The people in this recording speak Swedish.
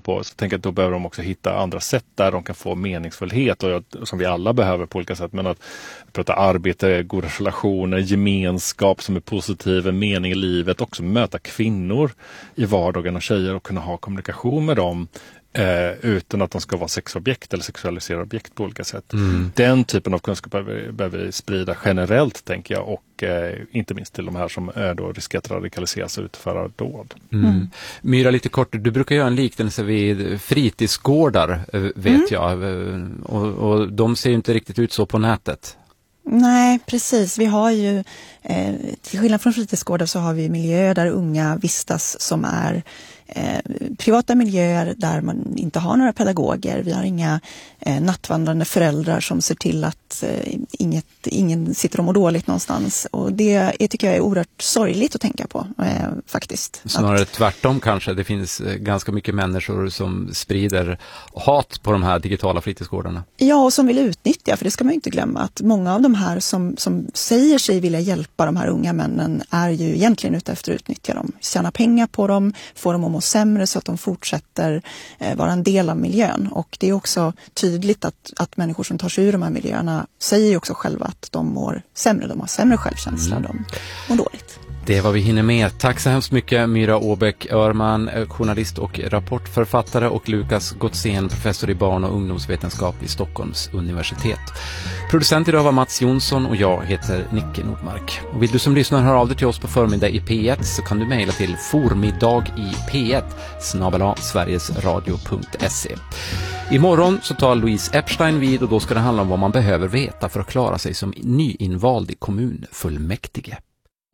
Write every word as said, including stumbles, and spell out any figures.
dem på, så tänker jag att då behöver de också hitta andra sätt där de kan få meningsfullhet, och jag, som vi alla behöver på olika sätt, men att prata arbete, goda relationer, gemenskap som är positiv, en mening i livet, också möta kvinnor i vardagen och tjejer och kunna ha kommunikation med dem eh, utan att de ska vara sexobjekt eller sexualiserade objekt på olika sätt. Mm. Den typen av kunskap behöver vi, behöver vi sprida generellt, tänker jag, och eh, inte minst till de här som är då riskerar att radikaliseras och utföra dåd. Mm. Mm. Myra, lite kort, du brukar göra en liknelse vid fritidsgårdar, vet mm. jag, och, och de ser ju inte riktigt ut så på nätet. Nej, precis. Vi har ju, eh, till skillnad från fritidsgårdar så har vi miljöer där unga vistas som är eh, privata miljöer där man inte har några pedagoger. Vi har inga eh, nattvandrande föräldrar som ser till att eh, inget, ingen sitter och mår dåligt någonstans. Och det är, tycker jag är oerhört sorgligt att tänka på, eh, faktiskt. Snarare att, tvärtom kanske. Det finns eh, ganska mycket människor som sprider hat på de här digitala fritidsgårdarna. Ja, och som vill utnyttja, för det ska man ju inte glömma, att många av de här som, som säger sig vilja hjälpa de här unga männen är ju egentligen ute efter att utnyttja dem. Tjäna pengar på dem, få dem att må sämre så att de fortsätter eh, vara en del av miljön. Och det är också tydligt att, att människor som tar sig ur de här miljöerna säger ju också själva att de mår sämre, de har sämre självkänsla, mm. de mår dåligt. Det är vad vi hinner med. Tack så hemskt mycket Myra Åbäck-Örman, journalist och rapportförfattare, och Lukas Gottsén, professor i barn- och ungdomsvetenskap vid Stockholms universitet. Producent idag var Mats Jonsson och jag heter Nicke Nordmark. Och vill du som lyssnar höra av dig till oss på förmiddag i P ett så kan du mejla till formiddag i P ett snabel-a sverigesradio punkt se. Imorgon så tar Louise Epstein vid, och då ska det handla om vad man behöver veta för att klara sig som nyinvald i kommunfullmäktige.